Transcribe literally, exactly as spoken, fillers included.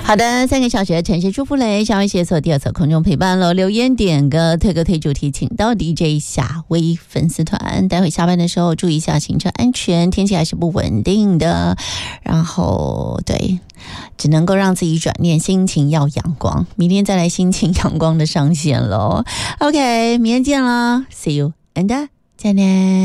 好的，三个小学城市祝福雷，小薇写作第二次空中陪伴了，留言点歌推歌推主题，请到 D J 夏薇粉丝团。待会下班的时候注意一下行车安全，天气还是不稳定的，然后对，只能够让自己转念，心情要阳光，明天再来心情阳光的上线咯。 OK， 明天见啦， See you and 再见。